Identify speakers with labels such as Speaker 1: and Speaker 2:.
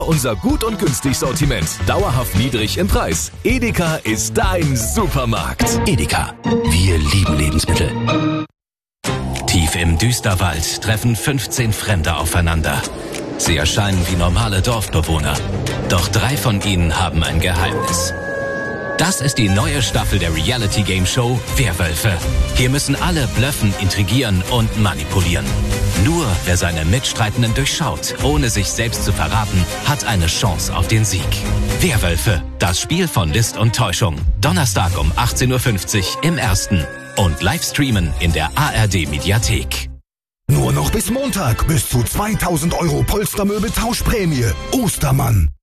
Speaker 1: Unser Gut und Günstig Sortiment. Dauerhaft niedrig im Preis. Edeka ist dein Supermarkt.
Speaker 2: Edeka. Wir lieben Lebensmittel. Tief im Düsterwald treffen 15 Fremde aufeinander. Sie erscheinen wie normale Dorfbewohner. Doch 3 von ihnen haben ein Geheimnis. Das ist die neue Staffel der Reality-Game-Show Werwölfe. Hier müssen alle bluffen, intrigieren und manipulieren. Nur wer seine Mitstreitenden durchschaut, ohne sich selbst zu verraten, hat eine Chance auf den Sieg. Werwölfe, das Spiel von List und Täuschung. Donnerstag um 18.50 Uhr im Ersten. Und Livestreamen in der ARD-Mediathek.
Speaker 3: Nur noch bis Montag bis zu 2.000 € Polstermöbel-Tauschprämie. Ostermann.